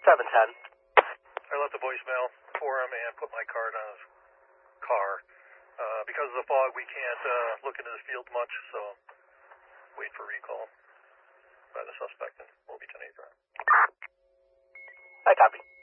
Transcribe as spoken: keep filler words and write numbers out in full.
seven ten. I left a voicemail for him and put my card on his car. Uh, because of the fog, we can't uh, look into the field much, so wait for recall by the suspect and we'll be ten eight. I copy.